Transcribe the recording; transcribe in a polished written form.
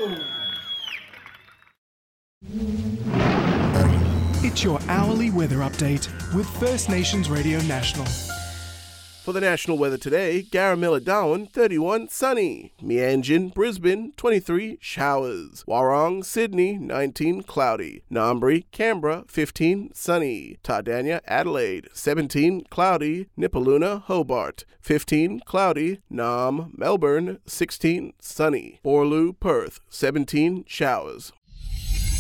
It's your hourly weather update with First Nations Radio National. For the national weather today, Garamilla Darwin, 31, sunny. Meanjin, Brisbane, 23, showers. Warrong, Sydney, 19, cloudy. Ngambri, Canberra, 15, sunny. Tardania, Adelaide, 17, cloudy. Nipaluna, Hobart, 15, cloudy. Nam, Melbourne, 16, sunny. Borlu, Perth, 17, showers.